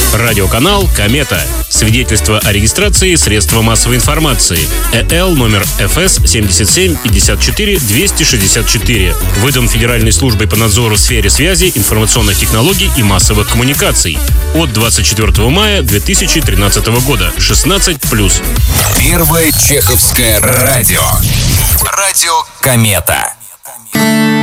Радиоканал «Комета». Свидетельство о регистрации средства массовой информации. ЭЛ номер ФС 7754-264. Выдан Федеральной службой по надзору в сфере связи, информационных технологий и массовых коммуникаций. От 24 мая 2013 года. 16+. Первое чеховское радио. Радио «Комета».